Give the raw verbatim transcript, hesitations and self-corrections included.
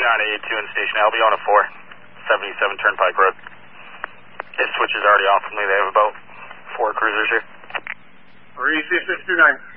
nine eight two in station. I'll be on a four seventy-seven Turnpike Road. His switch is already off with me. They have about four cruisers here. Three six six two nine.